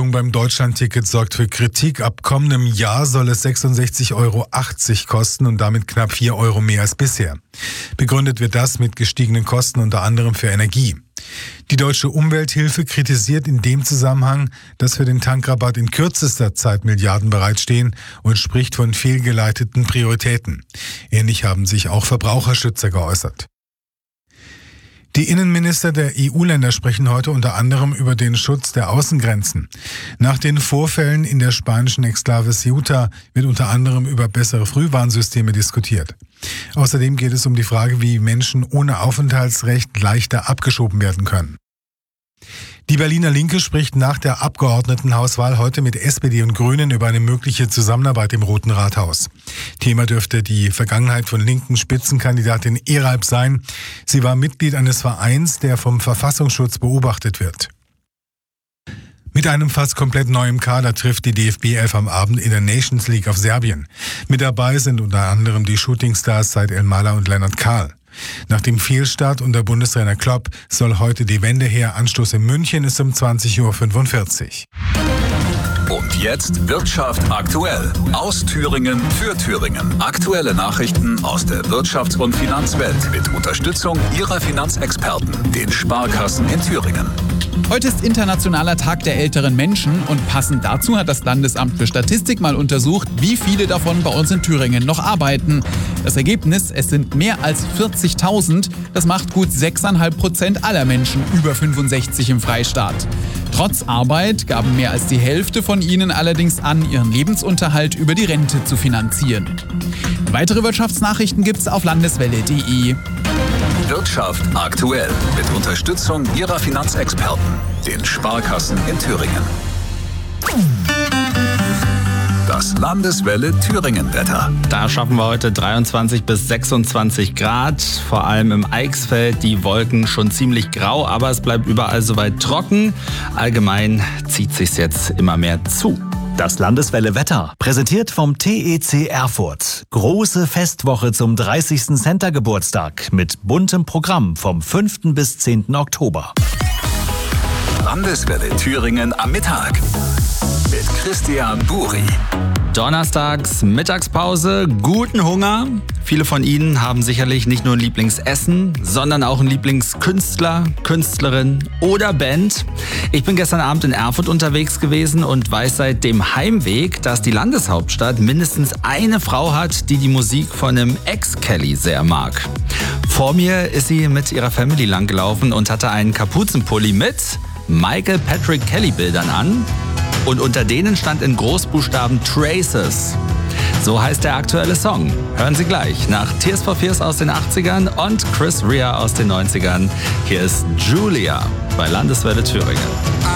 Umstellung beim Deutschlandticket sorgt für Kritik. Ab kommendem Jahr soll es 66,80 Euro kosten und damit knapp 4 Euro mehr als bisher. Begründet wird das mit gestiegenen Kosten unter anderem für Energie. Die Deutsche Umwelthilfe kritisiert in dem Zusammenhang, dass für den Tankrabatt in kürzester Zeit Milliarden bereitstehen und spricht von fehlgeleiteten Prioritäten. Ähnlich haben sich auch Verbraucherschützer geäußert. Die Innenminister der EU-Länder sprechen heute unter anderem über den Schutz der Außengrenzen. Nach den Vorfällen in der spanischen Exklave Ceuta wird unter anderem über bessere Frühwarnsysteme diskutiert. Außerdem geht es um die Frage, wie Menschen ohne Aufenthaltsrecht leichter abgeschoben werden können. Die Berliner Linke spricht nach der Abgeordnetenhauswahl heute mit SPD und Grünen über eine mögliche Zusammenarbeit im Roten Rathaus. Thema dürfte die Vergangenheit von linken Spitzenkandidatin Eralb sein. Sie war Mitglied eines Vereins, der vom Verfassungsschutz beobachtet wird. Mit einem fast komplett neuen Kader trifft die DFB 11 am Abend in der Nations League auf Serbien. Mit dabei sind unter anderem die Shootingstars Said El-Mala und Lennart Kahl. Nach dem Fehlstart unter Bundestrainer Klopp soll heute die Wende her. Anstoß in München ist um 20:45 Uhr. Und jetzt Wirtschaft aktuell. Aus Thüringen für Thüringen. Aktuelle Nachrichten aus der Wirtschafts- und Finanzwelt mit Unterstützung Ihrer Finanzexperten, den Sparkassen in Thüringen. Heute ist Internationaler Tag der älteren Menschen und passend dazu hat das Landesamt für Statistik mal untersucht, wie viele davon bei uns in Thüringen noch arbeiten. Das Ergebnis, es sind mehr als 40.000. Das macht gut 6,5% aller Menschen über 65 im Freistaat. Trotz Arbeit gaben mehr als die Hälfte von ihnen allerdings an, ihren Lebensunterhalt über die Rente zu finanzieren. Weitere Wirtschaftsnachrichten gibt's auf landeswelle.de. Wirtschaft aktuell mit Unterstützung Ihrer Finanzexperten, den Sparkassen in Thüringen. Das Landeswelle Thüringen-Wetter. Da schaffen wir heute 23 bis 26 Grad. Vor allem im Eichsfeld die Wolken schon ziemlich grau, aber es bleibt überall soweit trocken. Allgemein zieht sich's jetzt immer mehr zu. Das Landeswelle Wetter, präsentiert vom TEC Erfurt. Große Festwoche zum 30. Center-Geburtstag mit buntem Programm vom 5. bis 10. Oktober. Landeswelle Thüringen am Mittag mit Christian Buri. Donnerstags Mittagspause, guten Hunger. Viele von Ihnen haben sicherlich nicht nur ein Lieblingsessen, sondern auch einen Lieblingskünstler, Künstlerin oder Band. Ich bin gestern Abend in Erfurt unterwegs gewesen und weiß seit dem Heimweg, dass die Landeshauptstadt mindestens eine Frau hat, die die Musik von einem Ex-Kelly sehr mag. Vor mir ist sie mit ihrer Family langgelaufen und hatte einen Kapuzenpulli mit Michael Patrick Kelly Bildern an. Und unter denen stand in Großbuchstaben Traces. So heißt der aktuelle Song. Hören Sie gleich nach Tears for Fears aus den 80ern und Chris Rea aus den 90ern. Hier ist Julia bei Landeswelle Thüringen.